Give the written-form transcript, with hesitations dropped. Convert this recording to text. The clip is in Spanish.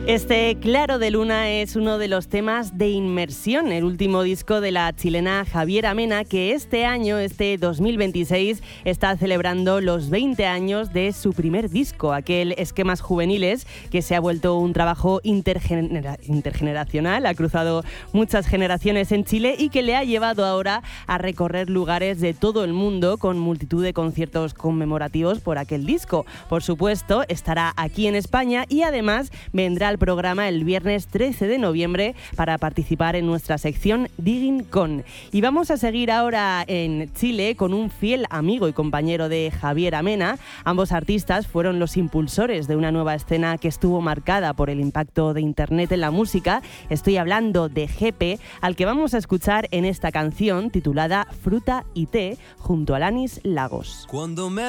Este Claro de Luna es uno de los temas de Inmersión, el último disco de la chilena Javiera Mena, que este año, este 2026, está celebrando los 20 años de su primer disco, aquel Esquemas Juveniles, que se ha vuelto un trabajo intergeneracional, ha cruzado muchas generaciones en Chile y que le ha llevado ahora a recorrer lugares de todo el mundo con multitud de conciertos conmemorativos por aquel disco. Por supuesto, estará aquí en España y además vendrá al programa el viernes 13 de noviembre para participar en nuestra sección Digging Con. Y vamos a seguir ahora en Chile con un fiel amigo y compañero de Javiera Mena. Ambos artistas fueron los impulsores de una nueva escena que estuvo marcada por el impacto de Internet en la música. Estoy hablando de Jepe, al que vamos a escuchar en esta canción titulada Fruta y Té junto a Alanis Lagos. Cuando me